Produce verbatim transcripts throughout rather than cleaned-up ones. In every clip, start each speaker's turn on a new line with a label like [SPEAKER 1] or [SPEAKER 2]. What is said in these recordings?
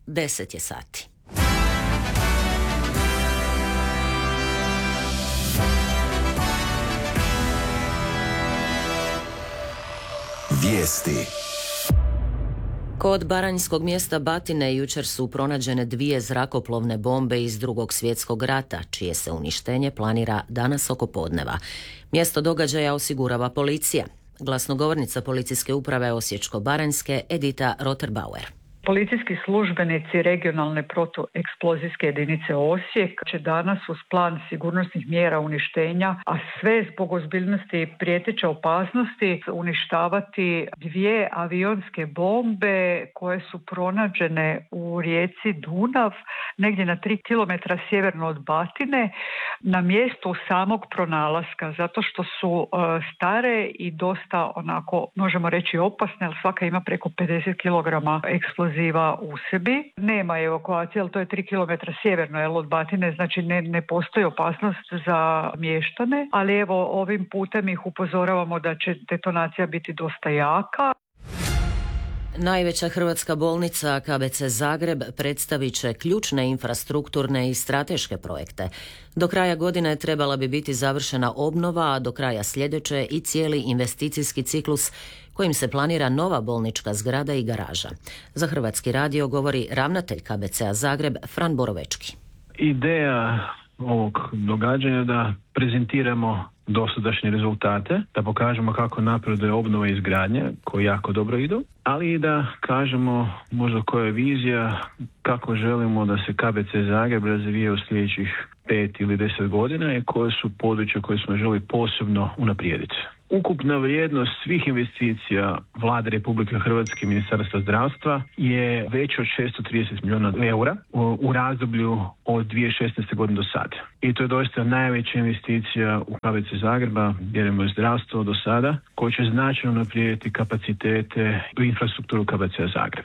[SPEAKER 1] deset je sati.
[SPEAKER 2] Vijesti.
[SPEAKER 1] Kod baranjskog mjesta Batine jučer su pronađene dvije zrakoplovne bombe iz Drugog svjetskog rata, čije se uništenje planira danas oko podneva. Mjesto događaja osigurava policija. Glasnogovornica policijske uprave Osječko-baranjske Edita Roterbauer.
[SPEAKER 3] Policijski službenici regionalne protueksplozijske jedinice Osijek će danas uz plan sigurnosnih mjera uništenja, a sve zbog ozbiljnosti prijeteće opasnosti, uništavati dvije avionske bombe koje su pronađene u rijeci Dunav, negdje na tri kilometra sjeverno od Batine, na mjestu samog pronalaska, zato što su uh, stare i dosta onako, možemo reći opasne, ali svaka ima preko pedeset kilograma eksploziva u sebi. Nema evakuacije, ali to je tri kilometra sjeverno jel, od Batine, znači ne, ne postoji opasnost za mještane, ali evo ovim putem ih upozoravamo da će detonacija biti dosta jaka.
[SPEAKER 1] Najveća hrvatska bolnica K B C Zagreb predstavit će ključne infrastrukturne i strateške projekte. Do kraja godine trebala bi biti završena obnova, a do kraja sljedeće i cijeli investicijski ciklus kojim se planira nova bolnička zgrada i garaža. Za Hrvatski radio govori ravnatelj K B C-a Zagreb Fran Borovečki.
[SPEAKER 4] Ideja ovog događanja da prezentiramo dosadašnje rezultate, da pokažemo kako napreduje obnova i izgradnja, koje jako dobro idu, ali i da kažemo možda koja je vizija, kako želimo da se K B C Zagreb razvije u sljedećih pet ili deset godina i koje su područja koje smo želi posebno unaprijediti. Ukupna vrijednost svih investicija Vlade Republike Hrvatske i Ministarstva zdravstva je veća od šesto trideset milijuna eura u, u razdoblju od dvije tisuće šesnaeste godine do sada. I to je doista najveća investicija u K B C Zagreba, vjerujemo i zdravstvo do sada, koja će značajno unaprijediti kapacitete u infrastrukturu K B C Zagreb.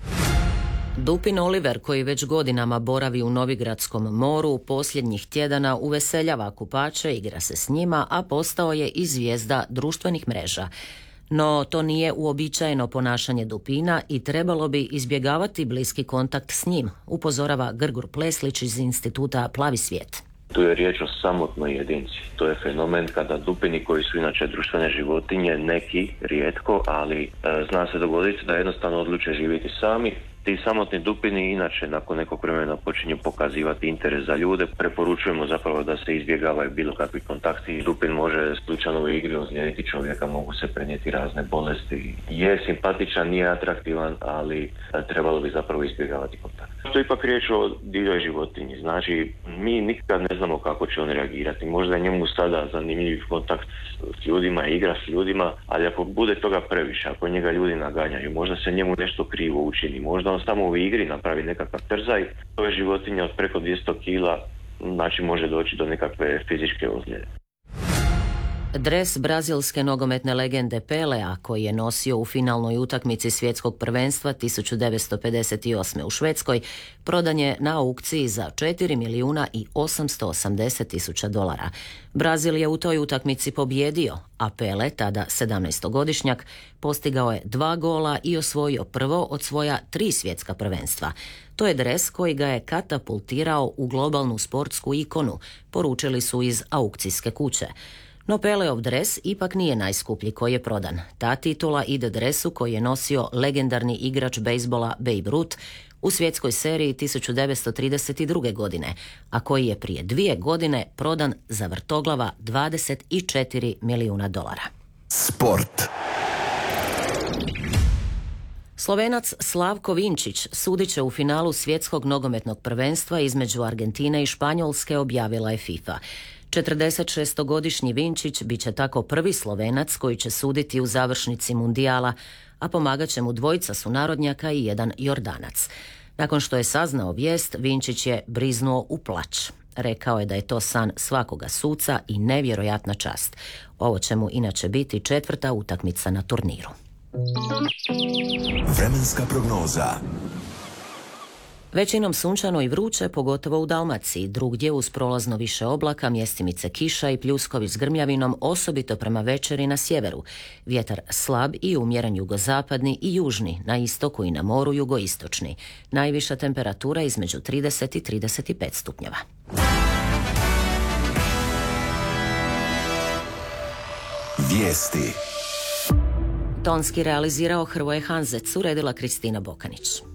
[SPEAKER 1] Dupin Oliver, koji već godinama boravi u Novigradskom moru, posljednjih tjedana uveseljava kupače, igra se s njima, a postao je i zvijezda društvenih mreža. No, to nije uobičajeno ponašanje Dupina i trebalo bi izbjegavati bliski kontakt s njim, upozorava Grgur Pleslić iz instituta Plavi svijet.
[SPEAKER 5] Tu je riječ o samotnoj jedinci. To je fenomen kada dupini, koji su inače društvene životinje, neki, rijetko, ali e, zna se dogoditi da jednostavno odluče živjeti sami. Ti samotni dupini inače nakon nekog vremena počinju pokazivati interes za ljude. Preporučujemo zapravo da se izbjegavaju bilo kakvi kontakti. Dupin može slučajno u igri ozlijediti čovjeka, mogu se prenijeti razne bolesti. Je simpatičan, nije atraktivan, ali trebalo bi zapravo izbjegavati kontakt. To je ipak riječ o divljoj životinji. Znači, mi nikad ne znamo kako će on reagirati. Možda je njemu sada zanimljiv kontakt s ljudima, igra s ljudima, ali ako bude toga previše, ako njega ljudi naganjaju, možda se njemu nešto krivo učini, možda on samo u igri napravi nekakav trzaj, to je životinja od preko dvjesto kila, znači može doći do nekakve fizičke ozljede.
[SPEAKER 1] Dres brazilske nogometne legende Pelea, koji je nosio u finalnoj utakmici svjetskog prvenstva tisuću devetsto pedeset osme u Švedskoj, prodan je na aukciji za četiri milijuna i osamsto osamdeset tisuća dolara. Brazil je u toj utakmici pobjedio, a Pele, tada sedamnaestogodišnjak, postigao je dva gola i osvojio prvo od svoja tri svjetska prvenstva. To je dres koji ga je katapultirao u globalnu sportsku ikonu, poručili su iz aukcijske kuće. No Peleov dres ipak nije najskuplji koji je prodan. Ta titula ide dresu koji je nosio legendarni igrač bejsbola Babe Ruth u svjetskoj seriji tisuću devetsto trideset druge. godine, a koji je prije dvije godine prodan za vrtoglava dvadeset četiri milijuna dolara.
[SPEAKER 2] Sport.
[SPEAKER 1] Slovenac Slavko Vinčić sudit će u finalu svjetskog nogometnog prvenstva između Argentine i Španjolske, objavila je FIFA. četrdesetšestogodišnji Vinčić bit će tako prvi Slovenac koji će suditi u završnici mundijala, a pomagat će mu dvojica sunarodnjaka i jedan Jordanac. Nakon što je saznao vijest, Vinčić je briznuo u plać. Rekao je da je to san svakoga suca i nevjerojatna čast. Ovo će mu inače biti četvrta utakmica na turniru.
[SPEAKER 2] Vremenska prognoza.
[SPEAKER 1] Većinom sunčano i vruće, pogotovo u Dalmaciji, drugdje uz prolazno više oblaka, mjestimice kiša i pljuskovi s grmljavinom, osobito prema večeri na sjeveru. Vjetar slab i umjeren jugozapadni i južni, na istoku i na moru jugoistočni. Najviša temperatura između trideset i trideset pet stupnjeva.
[SPEAKER 2] Vijesti.
[SPEAKER 1] Tonski realizirao Hrvoje Hanzec, uredila Kristina Bokanić.